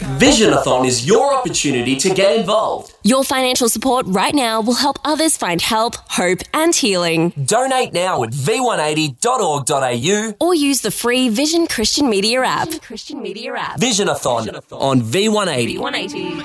Visionathon is your opportunity to get involved. Your financial support right now will help others find help, hope and healing. Donate now at v180.org.au Or use the free Vision Christian Media app. Visionathon on V180.